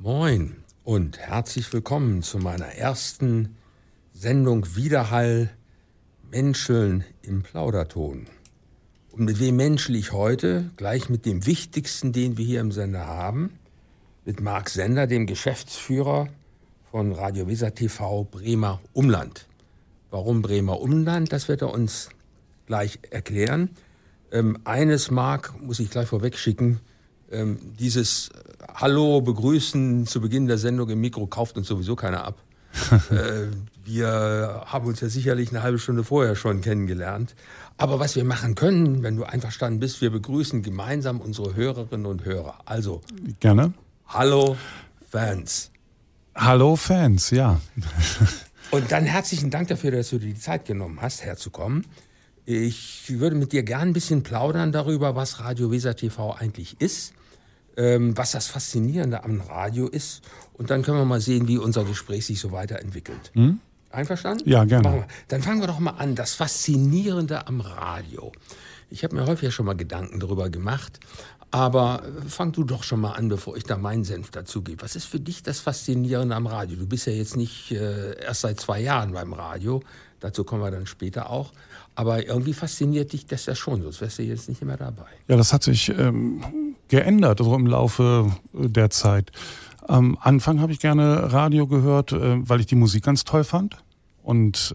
Moin und herzlich willkommen zu meiner ersten Sendung Widerhall Menscheln im Plauderton. Und mit wem menschel ich heute? Gleich mit dem Wichtigsten, den wir hier im Sender haben, mit Marc Sender, dem Geschäftsführer von Radio Weser TV Bremer Umland. Warum Bremer Umland? Das wird er uns gleich erklären. Eines, Marc, muss ich gleich vorweg schicken, dieses Hallo, Begrüßen zu Beginn der Sendung im Mikro kauft uns sowieso keiner ab. Wir haben uns ja sicherlich eine halbe Stunde vorher schon kennengelernt. Aber was wir machen können, wenn du einverstanden bist, wir begrüßen gemeinsam unsere Hörerinnen und Hörer. Also, gerne. Hallo Fans. Hallo Fans, ja. Und dann herzlichen Dank dafür, dass du dir die Zeit genommen hast, herzukommen. Ich würde mit dir gern ein bisschen plaudern darüber, was Radio Weser TV eigentlich ist, was das Faszinierende am Radio ist. Und dann können wir mal sehen, wie unser Gespräch sich so weiterentwickelt. Einverstanden? Ja, gerne. Dann fangen wir doch mal an. Das Faszinierende am Radio. Ich habe mir häufiger schon mal Gedanken darüber gemacht. Aber fang du doch schon mal an, bevor ich da meinen Senf dazu gebe. Was ist für dich das Faszinierende am Radio? Du bist ja jetzt nicht erst seit 2 Jahren beim Radio. Dazu kommen wir dann später auch. Aber irgendwie fasziniert dich das ja schon, sonst wärst du jetzt nicht immer dabei. Ja, das hat sich geändert also im Laufe der Zeit. Am Anfang habe ich gerne Radio gehört, weil ich die Musik ganz toll fand. Und